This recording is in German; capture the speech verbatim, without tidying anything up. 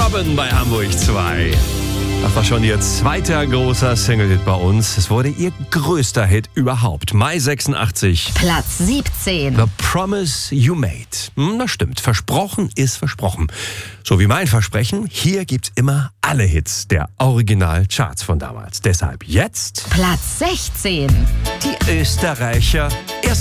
Robin bei Hamburg zwei. Das war schon ihr zweiter großer Single-Hit bei uns. Es wurde ihr größter Hit überhaupt. Mai sechsundachtzig. Platz siebzehn. The Promise You Made. Hm, das stimmt. Versprochen ist versprochen. So wie mein Versprechen. Hier gibt's immer alle Hits der Original-Charts von damals. Deshalb jetzt Platz sechzehn. die Österreicher. Erst